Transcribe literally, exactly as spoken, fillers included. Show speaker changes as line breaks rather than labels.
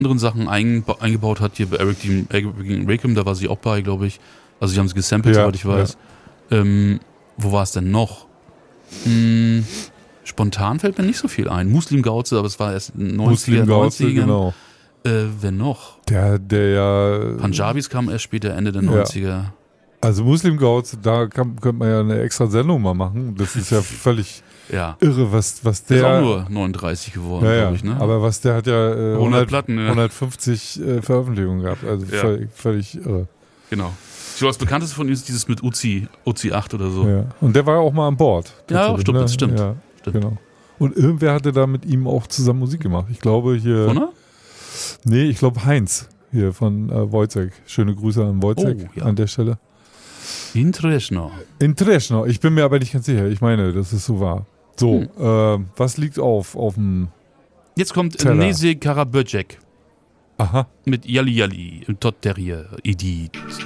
anderen Sachen einba- eingebaut hat. Hier bei Eric Dean Rakim, da war sie auch bei, glaube ich. Also, sie haben sie gesampelt,
Ja,
soweit ich weiß. Ja. Ähm, wo war es denn noch? Hm, spontan fällt mir nicht so viel ein. Muslim Gauze, aber es war erst neunziger, neunziger.
Genau.
Äh, wer noch?
Der, der ja.
Punjabis kamen erst später, Ende der neunziger.
Ja. Also Muslim Gauze, da kann, könnte man ja eine extra Sendung mal machen. Das ist ja völlig
ja.
irre, was, was der.
Der ist auch nur neununddreißig geworden,
ja,
glaube ich, ne?
Aber was der hat ja äh,
hundert, hundert Platten, ja.
hundertfünfzig äh, Veröffentlichungen gehabt. Also
ja.
völlig, völlig irre.
Genau. Ich glaube, das bekannteste von ihm ist dieses mit Uzi, Uzi acht oder so.
Ja. Und der war ja auch mal an Bord.
Ja, stimmt,
ne?
das stimmt.
Ja,
stimmt.
Genau. Und irgendwer hatte da mit ihm auch zusammen Musik gemacht. Ich glaube hier.
Von er?
Nee, ich glaube Heinz hier von äh, Wojciech. Schöne Grüße an Wojciech
oh, ja.
an der Stelle.
Interesno.
Interesno. Ich bin mir aber nicht ganz sicher. Ich meine, dass es so war. So, hm. äh, was liegt auf auf dem
Jetzt kommt
Teller?
Neze Karaböcek.
Aha.
Mit Yali Yali, Todd Terrier, Edith.